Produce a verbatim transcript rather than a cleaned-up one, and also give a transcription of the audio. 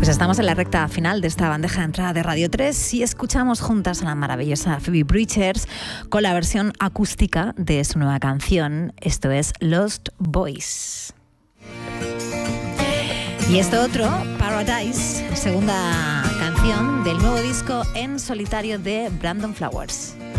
estamos en la recta final de esta bandeja de entrada de Radio tres y escuchamos juntas a la maravillosa Phoebe Bridgers con la versión acústica de su nueva canción. Esto es Lost Boys. Y esto otro, Paradise, segunda canción del nuevo disco en solitario de Brandon Flowers.